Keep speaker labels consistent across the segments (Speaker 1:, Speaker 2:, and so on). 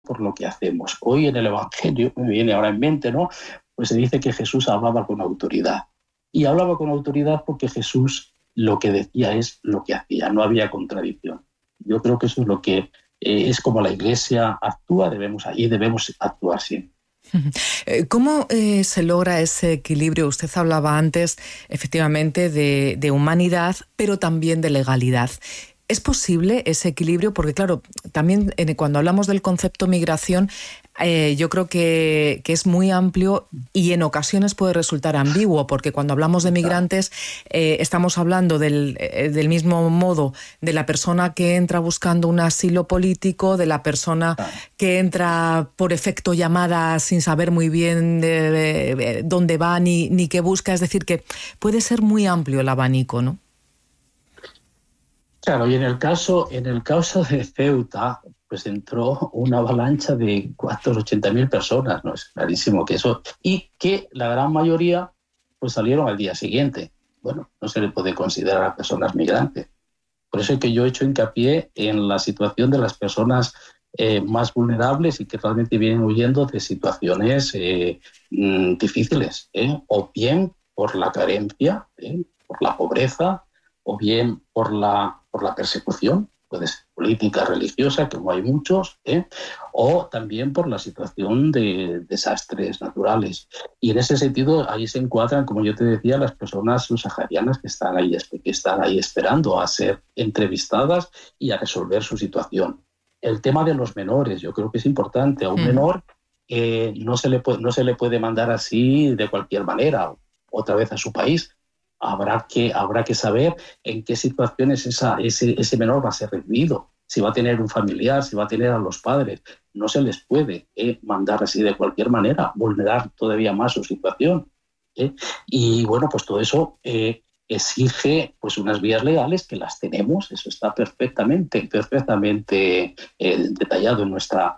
Speaker 1: por lo que hacemos. Hoy en el Evangelio, me viene ahora en mente, ¿no? Pues se dice que Jesús hablaba con autoridad. Y hablaba con autoridad porque Jesús lo que decía es lo que hacía, no había contradicción. Yo creo que eso es lo que es como la Iglesia actúa, debemos actuar siempre.
Speaker 2: ¿Cómo se logra ese equilibrio? Usted hablaba antes, efectivamente, de humanidad, pero también de legalidad. ¿Es posible ese equilibrio? Porque, claro, también cuando hablamos del concepto migración, yo creo que es muy amplio y en ocasiones puede resultar ambiguo, porque cuando hablamos de migrantes estamos hablando del mismo modo de la persona que entra buscando un asilo político, de la persona que entra por efecto llamada sin saber muy bien dónde va ni qué busca. Es decir, que puede ser muy amplio el abanico, ¿no?
Speaker 1: Claro, y en el caso de Ceuta, pues entró una avalancha de 480.000 personas, ¿no? Es clarísimo que eso, y que la gran mayoría pues salieron al día siguiente. Bueno, no se le puede considerar a personas migrantes. Por eso es que yo he hecho hincapié en la situación de las personas más vulnerables y que realmente vienen huyendo de situaciones difíciles, o bien por la carencia, por la pobreza, o bien por la persecución, puede ser política, religiosa, como hay muchos, o también por la situación de desastres naturales. Y en ese sentido, ahí se encuadran, como yo te decía, las personas subsaharianas que están ahí esperando a ser entrevistadas y a resolver su situación. El tema de los menores, yo creo que es importante. A un menor no se le puede mandar así de cualquier manera, otra vez a su país. Habrá que saber en qué situaciones ese menor va a ser recibido, si va a tener un familiar, si va a tener a los padres. No se les puede mandar así de cualquier manera, vulnerar todavía más su situación. Y bueno, pues todo eso exige pues unas vías legales que las tenemos, eso está perfectamente detallado en nuestra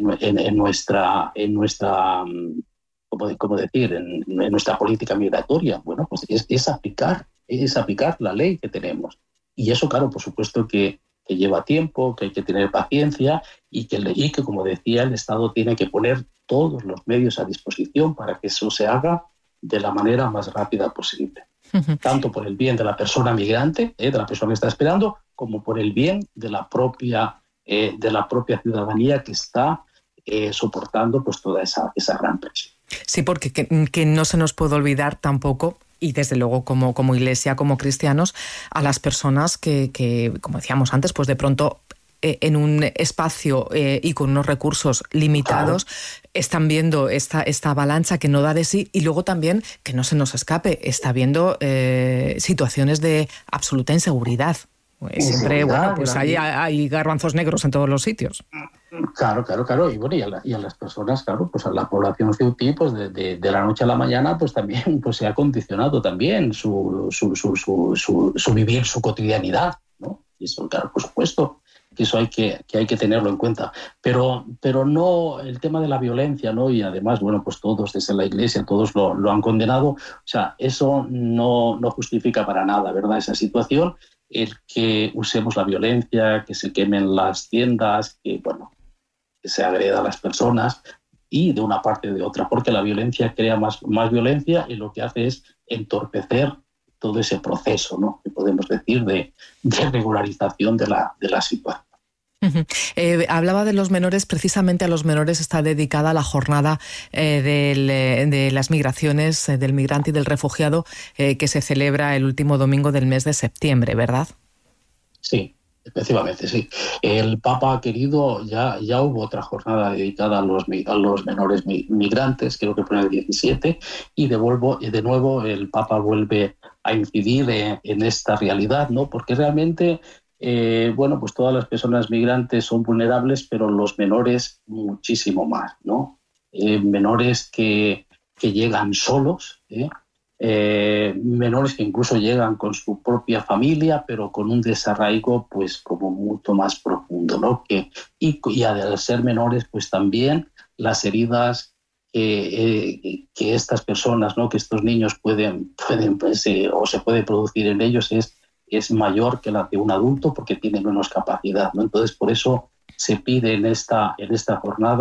Speaker 1: en nuestra política migratoria. Bueno, pues es aplicar la ley que tenemos. Y eso, claro, por supuesto que lleva tiempo, que hay que tener paciencia y que, como decía, el Estado tiene que poner todos los medios a disposición para que eso se haga de la manera más rápida posible. Tanto por el bien de la persona migrante, de la persona que está esperando, como por el bien de la propia ciudadanía que está soportando pues toda esa gran presión.
Speaker 2: Sí, porque que no se nos puede olvidar tampoco, y desde luego como Iglesia, como cristianos, a las personas que, como decíamos antes, pues de pronto en un espacio y con unos recursos limitados están viendo esta avalancha que no da de sí, y luego también, que no se nos escape, está viendo situaciones de absoluta inseguridad. Siempre, bueno, pues hay garbanzos negros en todos los sitios.
Speaker 1: Claro. Y bueno, y a las personas, claro, pues a la población ceutí, pues de la noche a la mañana, pues también pues se ha condicionado también su vivir, su cotidianidad, ¿no? Y eso, claro, por supuesto, que eso hay que tenerlo en cuenta. Pero no el tema de la violencia, ¿no? Y además, bueno, pues todos desde la Iglesia, todos lo han condenado. O sea, eso no justifica para nada, ¿verdad? Esa situación, el que usemos la violencia, que se quemen las tiendas, que se agreda a las personas, y de una parte o de otra, porque la violencia crea más violencia y lo que hace es entorpecer todo ese proceso, ¿no? Que podemos decir de regularización de la situación.
Speaker 2: Hablaba de los menores, precisamente a los menores está dedicada la jornada de las migraciones, del migrante y del refugiado, que se celebra el último domingo del mes de septiembre, ¿verdad?
Speaker 1: Sí, efectivamente, sí. El Papa querido, ya hubo otra jornada dedicada a los menores migrantes, creo que fue en el 17, y de nuevo el Papa vuelve a incidir en esta realidad, ¿no? Porque realmente pues todas las personas migrantes son vulnerables, pero los menores muchísimo más, ¿no? Menores que llegan solos, menores que incluso llegan con su propia familia, pero con un desarraigo pues como mucho más profundo, ¿no? Y al ser menores, pues también las heridas que estas personas, ¿no? Que estos niños pueden pues, o se puede producir en ellos es mayor que la de un adulto porque tiene menos capacidad, ¿no? Entonces, por eso se pide en esta jornada